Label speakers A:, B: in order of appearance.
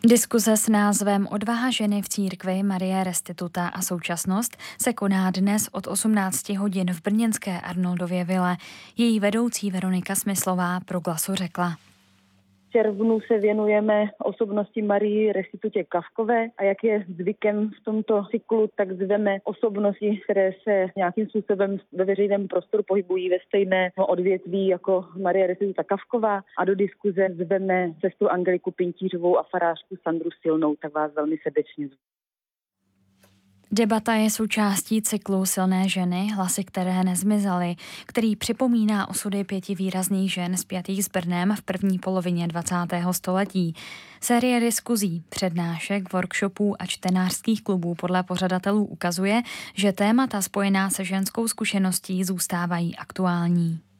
A: Diskuze s názvem Odvaha ženy v církvi Marie Restituta a současnost se koná dnes od 18 hodin v brněnské Arnoldově vile. Její vedoucí Veronika Smyslová pro Glasu řekla.
B: V červnu se věnujeme osobnosti Marii Restitutě Kafkové a jak je zvykem v tomto cyklu, tak zveme osobnosti, které se nějakým způsobem ve veřejném prostoru pohybují ve stejné odvětví jako Marie Restituta Kafková a do diskuze zveme sestru Angeliku Pintířovou a farářku Sandru Silnou, tak vás velmi srdečně zvu.
A: Debata je součástí cyklu Silné ženy, hlasy, které nezmizely, který připomíná osudy 5 výrazných žen spjatých s Brnem v první polovině 20. století. Série diskuzí, přednášek, workshopů a čtenářských klubů podle pořadatelů ukazuje, že témata spojená se ženskou zkušeností zůstávají aktuální.